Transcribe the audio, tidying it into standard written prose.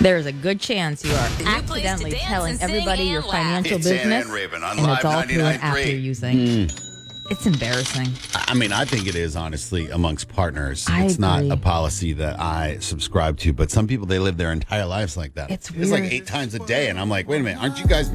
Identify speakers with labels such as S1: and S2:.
S1: There's a good chance you are
S2: place to
S1: accidentally
S2: dance
S1: telling
S2: and sing
S1: everybody your
S2: and laugh.
S1: financial
S3: It's Anna
S1: business,
S3: and Raven on
S1: and
S3: Live
S1: it's all through an app
S3: 99.3.
S1: you're using. It's embarrassing.
S3: I mean, I think it is, honestly, amongst partners.
S1: I
S3: It's not
S1: agree.
S3: a policy that I subscribe to, but some people, they live their entire lives like that.
S1: It's
S3: like
S1: weird.
S3: 8 times a day, and I'm like, wait a minute, aren't you guys